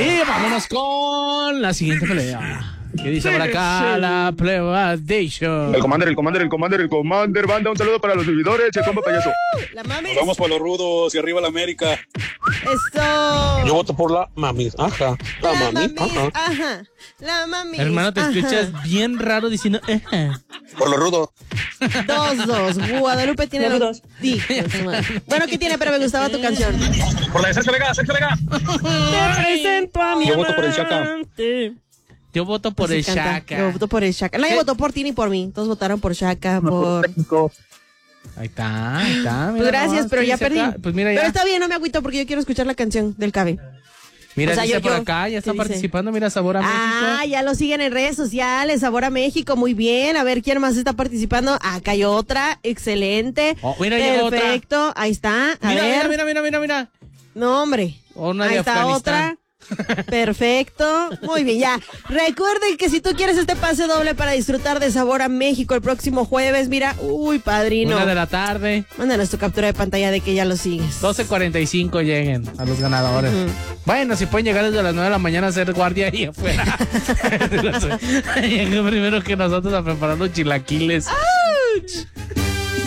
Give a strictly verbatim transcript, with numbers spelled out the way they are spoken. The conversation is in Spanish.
Y vámonos con la siguiente pelea. ¿Qué dice por acá la Plebadation? El Commander, el Commander, el Commander, el Commander. Banda, un saludo para los servidores. Se compa payaso. La mamis. Vamos por los rudos y arriba la América. Esto. Yo voto por la mami. Ajá. La, La mami. mamis. Ajá. Ajá. La mamis. Hermano, te Ajá. escuchas bien raro diciendo. Ajá. Por los rudos. Dos, dos. Guadalupe tiene dos. Bueno, ¿qué tiene? Pero me gustaba tu canción. Por la de Sergio Vega, Sergio Vega. Te presento a mi Yo voto por el Shaka. amante. Yo voto por Así el canta. Shaka. Yo voto por el Shaka. Nadie ¿Qué? votó por ti ni por mí. Todos votaron por Shaka, por... Ahí está, ahí está. Pues gracias, nomás, pero ¿qué ya dice perdí. acá? Pues mira, Pero ya. está bien, no me agüito porque yo quiero escuchar la canción del Cabe. Mira, o sea, dice yo- por yo- acá, ya está ¿qué dice? participando. Mira, Sabor a Ah, México. ya lo siguen en redes sociales. Sabor a México, muy bien. A ver quién más está participando. Acá hay otra, excelente. Oh, mira, llegó otra. Perfecto, ahí está. A Mira, ver. mira, mira, mira, mira, mira. No, hombre. Una Ahí de está Afganistán. otra. Perfecto. Muy bien, ya. Recuerden que si tú quieres este pase doble para disfrutar de Sabor a México el próximo jueves, mira, uy, padrino. Una de la tarde. Mándanos tu captura de pantalla de que ya lo sigues. doce cuarenta y cinco lleguen a los ganadores. Bueno, si pueden llegar desde las nueve de la mañana a hacer guardia ahí afuera. Lleguen primero que nosotros a preparar los chilaquiles. ¡Auch!